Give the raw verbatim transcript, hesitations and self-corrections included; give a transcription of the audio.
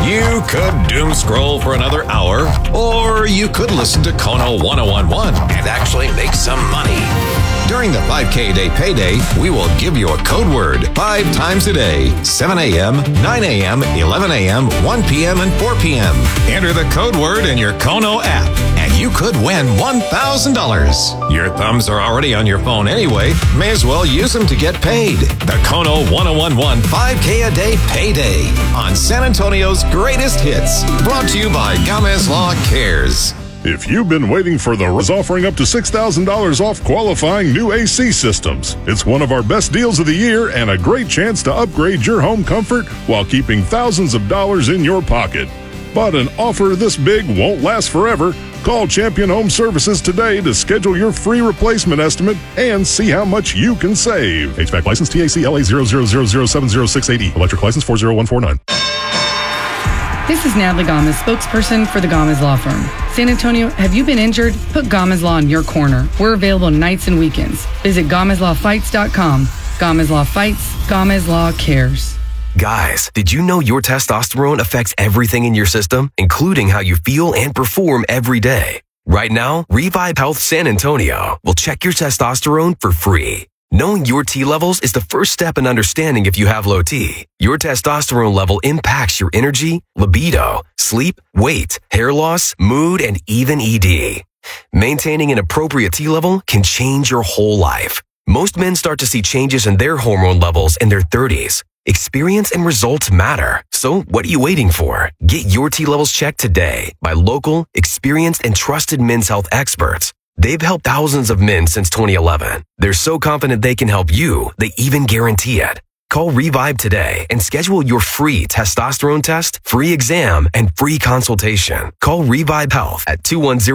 You could doom scroll for another hour, or you could listen to Kono one oh one point one and actually make some money. During the five K a day payday, we will give you a code word five times a day, seven a.m., nine a.m., eleven a.m., one p.m., and four p.m. Enter the code word in your Kono app, and you could win one thousand dollars. Your thumbs are already on your phone anyway. May as well use them to get paid. The Kono one oh one point one five K a day payday on San Antonio's greatest hits. Brought to you by Gamez Law Cares. If you've been waiting for the is offering up to six thousand dollars off qualifying new A C systems, it's one of our best deals of the year and a great chance to upgrade your home comfort while keeping thousands of dollars in your pocket. But an offer this big won't last forever. Call Champion Home Services today to schedule your free replacement estimate and see how much you can save. H V A C license T A C L A zero zero zero zero seven zero six eight E. Electric license four zero one four nine. This is Natalie Gomez, spokesperson for the Gomez Law Firm. San Antonio, have you been injured? Put Gomez Law in your corner. We're available nights and weekends. Visit Gomez Law Fights dot com. Gomez Law Fights, Gomez Law Cares. Guys, did you know your testosterone affects everything in your system, including how you feel and perform every day? Right now, Revive Health San Antonio will check your testosterone for free. Knowing your T levels is the first step in understanding if you have low T. Your testosterone level impacts your energy, libido, sleep, weight, hair loss, mood, and even E D. Maintaining an appropriate T level can change your whole life. Most men start to see changes in their hormone levels in their thirties. Experience and results matter. So what are you waiting for? Get your T levels checked today by local, experienced, and trusted men's health experts. They've helped thousands of men since twenty eleven. They're so confident they can help you, they even guarantee it. Call Revive today and schedule your free testosterone test, free exam, and free consultation. Call Revive Health at two one zero